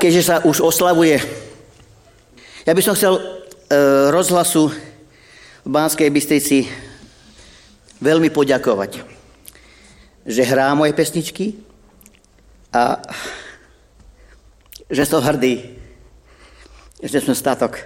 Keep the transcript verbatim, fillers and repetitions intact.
keďže sa už oslavuje. Ja by som chcel e, rozhlasu v Banskej Bystrici veľmi poďakovať, že hrá moje pesničky a že som hrdý, že som statok.